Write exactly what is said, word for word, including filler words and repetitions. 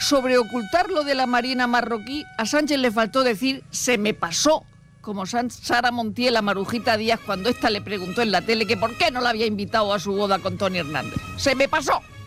sobre ocultar lo de la Marina marroquí, a Sánchez le faltó decir «se me pasó», como Sara Montiel a Marujita Díaz cuando ésta le preguntó en la tele que por qué no la había invitado a su boda con Tony Hernández. ¡Se me pasó!